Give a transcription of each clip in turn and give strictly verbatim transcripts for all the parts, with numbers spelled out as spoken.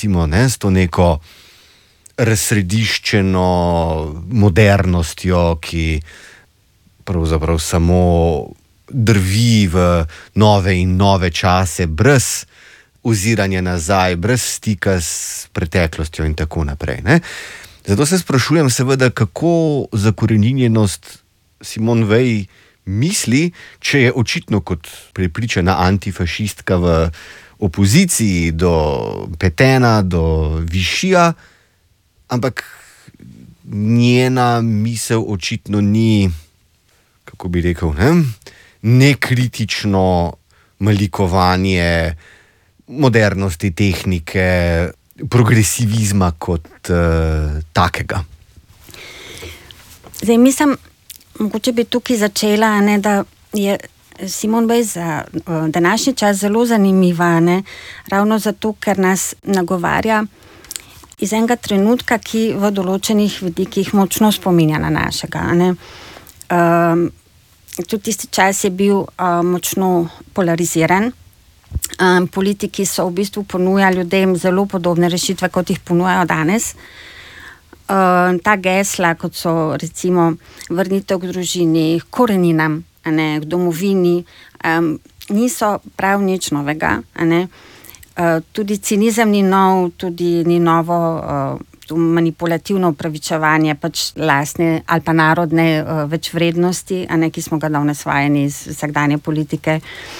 recimo ne, s to neko razsrediščeno modernostjo, ki pravzaprav samo drvi v nove in nove čase, brez oziranja nazaj, brez stika s preteklostjo in tako naprej. Ne? Zato se sprašujem seveda, kako zakoreninjenost Simone Weil misli, če je očitno kot prepričana antifašistka v opoziciji do Petena, do Vichya, ampak njena misel očitno ni, kako bi rekel, ne, nekritično malikovanje modernosti, tehnike, progresivizma kot uh, takega. Zdaj, mislim, mogoče bi tukaj začela, ne, da je Simone Weil za uh, današnji čas zelo zanimiva, ne, ravno zato, ker nas nagovarja iz enega trenutka, ki v določenih vidikih močno spominja na našega. Ne. Um, tudi tisti čas je bil uh, močno polariziran. Um, politiki so v bistvu ponujali ljudem zelo podobne rešitve, kot jih ponujajo danes. Um, ta gesla, kot so recimo vrnitev k družini, k koreninam, a ne, k domovini, um, niso prav nič novega. A ne. Uh, tudi cinizem ni nov, tudi ni novo uh, manipulativno upravičevanje pač lastne ali pa narodne uh, večvrednosti, a ne, ki smo ga danes vajeni iz vsakdanje politike.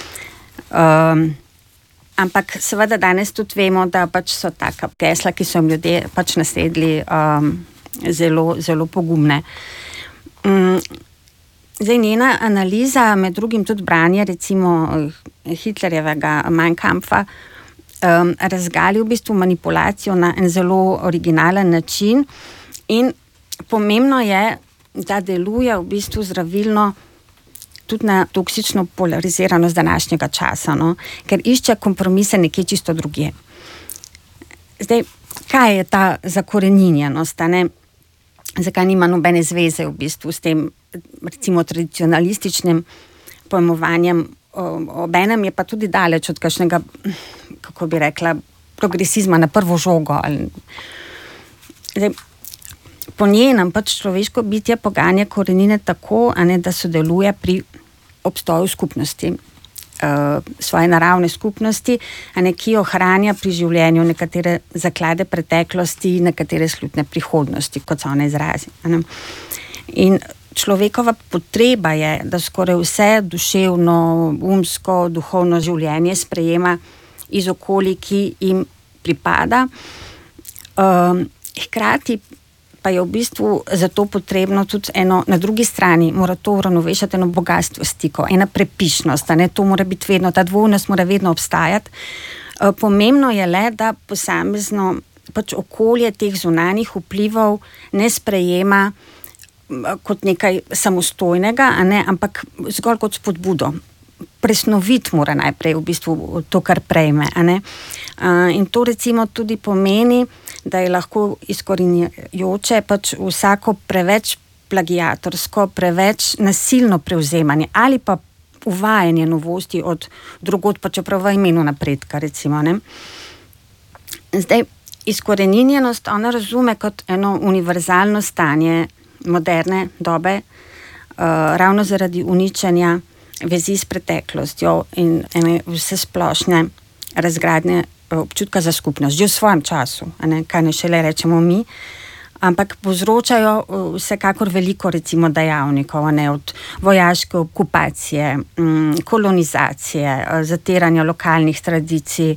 Um, ampak seveda danes tudi vemo, da pač so taka gesla, ki so jim ljudje pač nasedli, um, zelo, zelo pogumne. Um, zdaj njena analiza, med drugim tudi branje recimo Hitlerjevega Mein Kampfa, um, razgali v bistvu manipulacijo na en zelo originalen način in pomembno je, da deluje v bistvu zdravilno tudi na toksično polariziranost današnjega časa, no? Ker išče kompromise nekje čisto drugje. Zdaj, kaj je ta zakoreninjenost, ne? Zakaj nima nobene zveze v bistvu s tem recimo tradicionalističnim pojmovanjem, obenem je pa tudi daleč od kakšnega, kako bi rekla, progresizma na prvo žogo. Zdaj, po njenem pač človeško bitje poganja korenine tako, a ne, da sodeluje pri obstoju skupnosti, uh, svoje naravne skupnosti, a ne, ki ohranja pri življenju nekatere zaklade preteklosti, nekatere slutne prihodnosti, kot so one izrazi. In človekova potreba je, da skoraj vse duševno, umsko, duhovno življenje sprejema iz okolij, ki jim pripada. Um, hkrati pa je v bistvu zato potrebno tudi eno, na drugi strani mora to uravnovešati eno bogatstvo stikov, ena prepišnost, ne, to mora biti vedno, ta dvojnost mora vedno obstajati. Uh, pomembno je le, da posamezno pač okolje teh zunanjih vplivov ne sprejema kot nekaj samostojnega, a ne, ampak zgolj kot spodbudo. Presnoviti mora najprej v bistvu to, kar prejme. A ne? Uh, in to recimo tudi pomeni, da je lahko izkorinjajoče pač vsako preveč plagiatorsko, preveč nasilno prevzemanje ali pa uvajanje novosti od drugod, pa čeprav v imenu napredka, recimo. Ne? Zdaj, izkoreninjenost ona razume kot eno univerzalno stanje moderne dobe, uh, ravno zaradi uničenja vezi s preteklostjo in ene vse splošne razgradnje občutka za skupnost, že v svojem času, a ne, kaj ne šele rečemo mi, ampak povzročajo vsekakor veliko recimo dejavnikov, ne, od vojaške okupacije, kolonizacije, zatiranja lokalnih tradicij.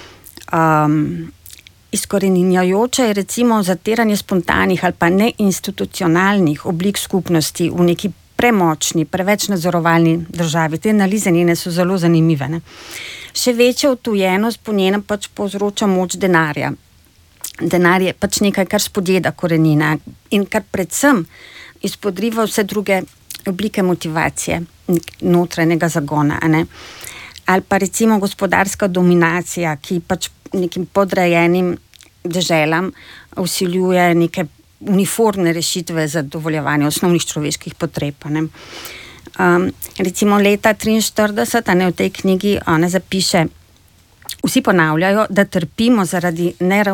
Um, izkoreninjajoče je recimo zatiranje spontanih ali pa neinstitucionalnih oblik skupnosti v neki premočni, preveč nadzorovalni državi. Te analize njene so zelo zanimive. Ne? Še večja odtujenost po njenem pač povzroča moč denarja. Denar je pač nekaj, kar spodjeda korenina in kar predvsem izpodriva vse druge oblike motivacije notranjega zagona. Ne? Ali pa recimo gospodarska dominacija, ki pač nekim podrejenim deželam vsiljuje neke uniformne rešitve za dovoljevanje osnovnih človeških potreb. Ne? Um, recimo leta triinštirideset, a ne, v tej knjigi ona zapiše, vsi ponavljajo, da trpimo zaradi neravnoteže